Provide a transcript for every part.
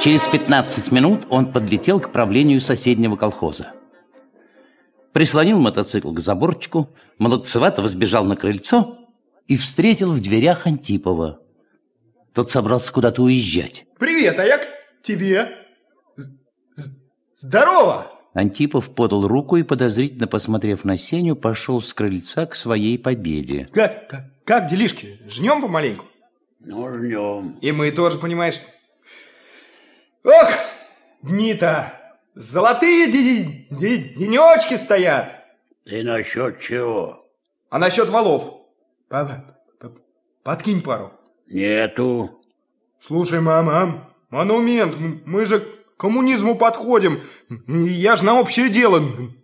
Через 15 минут он подлетел к правлению соседнего колхоза. Прислонил мотоцикл к заборчику, молодцевато взбежал на крыльцо и встретил в дверях Антипова. Тот собрался куда-то уезжать. Привет, а я к тебе. Здорово! Антипов подал руку и, подозрительно посмотрев на Сеню, пошел с крыльца к своей победе. Как делишки? Жнем помаленьку? Ну, жнем. И мы тоже, понимаешь. Ох, дни-то золотые денечки стоят. Ты насчет чего? А насчет валов? Подкинь пару. Нету. Слушай, мама, монумент, мы же к коммунизму подходим. Я же на общее дело.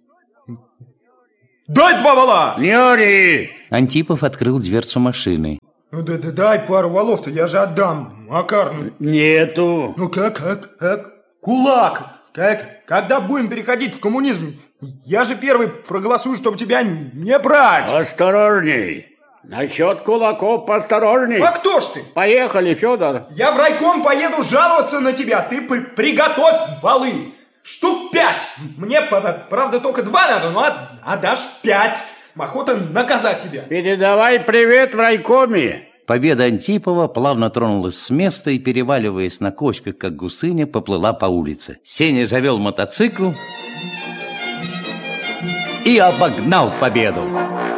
Дай 2 вала! Не ори! Антипов открыл дверцу машины. Ну дай пару валов-то, я же отдам, Макар. Нету. Ну как? Кулак! Когда будем переходить в коммунизм, я же первый проголосую, чтобы тебя не брать. Осторожней. Насчет кулаков поосторожней. А кто ж ты? Поехали, Федор. Я в райком поеду жаловаться на тебя. Ты приготовь валы. Штук 5. Мне, правда, только 2 надо, но отдашь 5. Охота наказать тебя. Передавай привет в райкоме. Победа Антипова плавно тронулась с места и, переваливаясь на кочках, как гусыня, поплыла по улице. Сеня завел мотоцикл и обогнал победу.